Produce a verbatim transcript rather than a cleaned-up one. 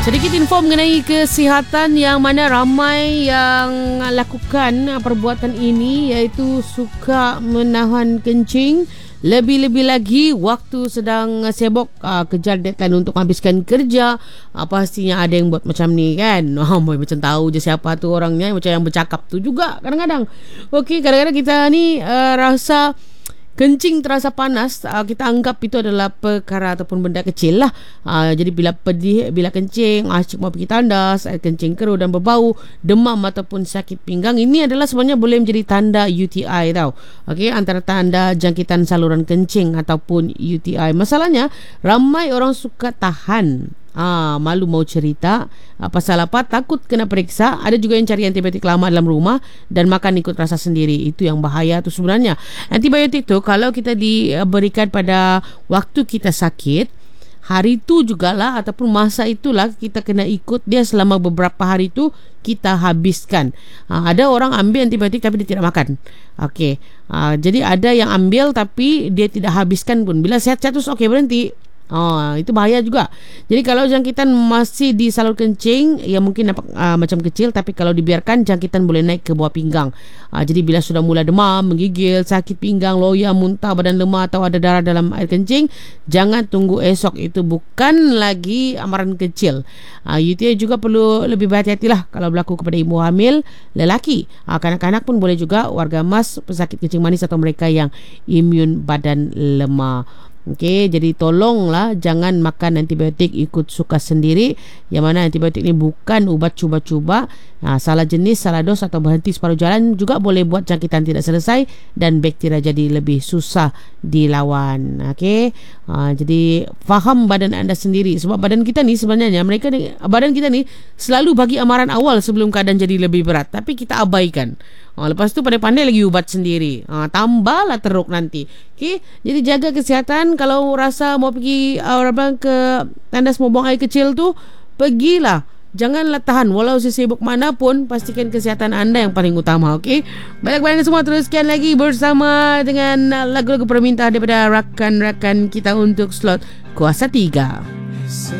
Sedikit info mengenai kesihatan yang mana ramai yang lakukan perbuatan ini, iaitu suka menahan kencing. Lebih-lebih lagi waktu sedang sibuk uh, kejar deadline untuk habiskan kerja, uh, pastinya ada yang buat macam ni kan. Oh, boy, macam tahu je siapa tu orangnya, macam yang bercakap tu juga kadang-kadang. Okey, kadang-kadang kita ni uh, rasa kencing terasa panas, uh, kita anggap itu adalah perkara ataupun benda kecil lah. Uh, jadi bila pedih, bila kencing, asyik mau pergi tandas, air kencing keruh dan berbau, demam ataupun sakit pinggang, ini adalah sebenarnya boleh menjadi tanda U T I tau. Okey, antara tanda jangkitan saluran kencing ataupun U T I. Masalahnya, ramai orang suka tahan. Ah, malu mau cerita ah, pasal apa, takut kena periksa. Ada juga yang cari antibiotik lama dalam rumah dan makan ikut rasa sendiri. Itu yang bahaya tu sebenarnya. Antibiotik tu kalau kita diberikan pada waktu kita sakit, hari tu jugalah ataupun masa itulah kita kena ikut dia selama beberapa hari tu kita habiskan. Ha, ada orang ambil antibiotik tapi dia tidak makan. Okey. Ha, jadi ada yang ambil tapi dia tidak habiskan pun. Bila sihat-sihat terus okey berhenti. Oh, itu bahaya juga. Jadi kalau jangkitan masih di salur kencing, ya mungkin nampak uh, macam kecil, tapi kalau dibiarkan jangkitan boleh naik ke bawah pinggang. Uh, jadi bila sudah mula demam, menggigil, sakit pinggang, loya, muntah, badan lemah atau ada darah dalam air kencing, jangan tunggu esok. Itu bukan lagi amaran kecil. Uh, U T I juga perlu lebih berhati-hatilah kalau berlaku kepada ibu hamil, lelaki. Uh, kanak-kanak pun boleh juga, warga emas, pesakit kencing manis atau mereka yang imun badan lemah. Okey, jadi tolonglah jangan makan antibiotik ikut suka sendiri. Yang mana antibiotik ni bukan ubat cuba-cuba. Ha, salah jenis, salah dos atau berhenti separuh jalan juga boleh buat jangkitan tidak selesai dan bakteria jadi lebih susah dilawan. Okey, ha, jadi faham badan anda sendiri. Sebab badan kita ni sebenarnya, mereka ni, badan kita ni selalu bagi amaran awal sebelum keadaan jadi lebih berat, tapi kita abaikan. Ha, lepas tu pandai-pandai lagi ubat sendiri. Ha, tambahlah teruk nanti. Okey, jadi jaga kesihatan. Kalau rasa mau pergi uh, ke tandas mau buang air kecil tu, pergilah. Janganlah tahan. Walau sesibuk mana pun, pastikan kesihatan anda yang paling utama. Okey, baik-baik anda semua, teruskan lagi bersama dengan lagu-lagu permintaan daripada rakan-rakan kita untuk slot Kuasa tiga.